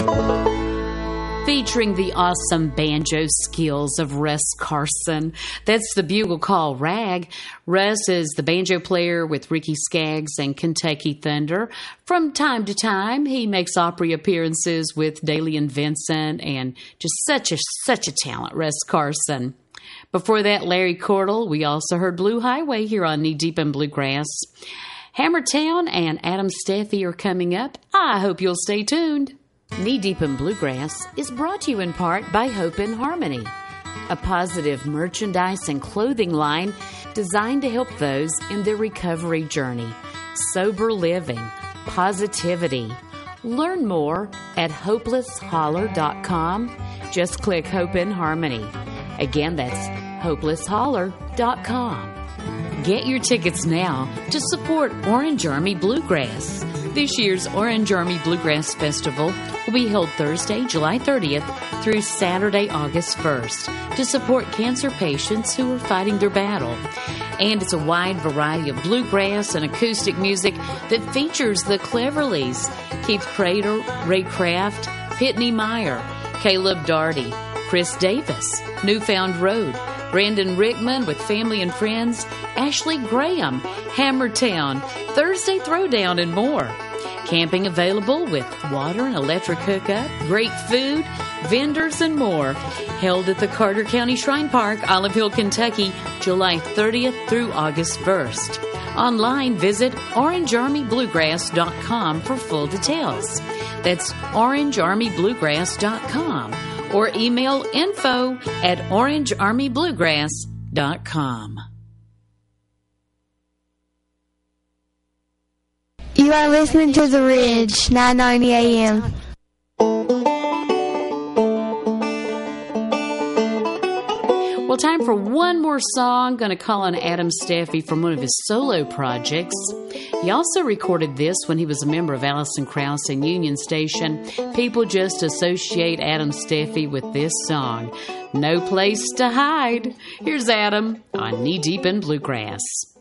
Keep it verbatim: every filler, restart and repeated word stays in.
Featuring the awesome banjo skills of Russ Carson. That's the bugle call Rag. Russ is the banjo player with Ricky Skaggs and Kentucky Thunder. From time to time, he makes Opry appearances with Daly and Vincent, and just such a such a talent, Russ Carson. Before that, Larry Cordell. We also heard Blue Highway here on Knee Deep in Bluegrass. Hammertown and Adam Steffi are coming up. I hope you'll stay tuned. Knee Deep in Bluegrass is brought to you in part by Hope in Harmony, a positive merchandise and clothing line designed to help those in their recovery journey. Sober living, positivity. Learn more at hopeless holler dot com. Just click Hope in Harmony. Again, that's hopeless holler dot com. Get your tickets now to support Orange Army Bluegrass. This year's Orange Army Bluegrass Festival will be held Thursday, July thirtieth through Saturday, August first to support cancer patients who are fighting their battle. And it's a wide variety of bluegrass and acoustic music that features the Cleverleys, Keith Prater, Ray Kraft, Pitney Meyer, Caleb Darty, Chris Davis, Newfound Road, Brandon Rickman with family and friends, Ashley Graham, Hammertown, Thursday Throwdown, and more. Camping available with water and electric hookup, great food, vendors, and more. Held at the Carter County Shrine Park, Olive Hill, Kentucky, July thirtieth through August first. Online, visit orange army bluegrass dot com for full details. That's orange army bluegrass dot com. Or email info at orange army bluegrass dot com. You are listening to The Ridge, nine ninety A M. Well, time for one more song. Going to call on Adam Steffi from one of his solo projects. He also recorded this when he was a member of Alison Krauss and Union Station. People just associate Adam Steffi with this song, No Place to Hide. Here's Adam on Knee Deep in Bluegrass.